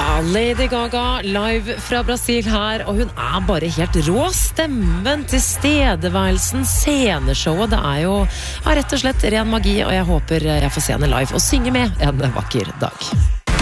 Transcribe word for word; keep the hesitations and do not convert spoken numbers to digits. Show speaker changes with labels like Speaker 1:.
Speaker 1: Lady Gaga live fra Brasil her, og hun er bare helt rå. Stemmen, tilstedeværelsen, sceneshowet, det er jo ja, rett og slett ren magi, og jeg håper jeg får se henne live og synge med en vakker dag.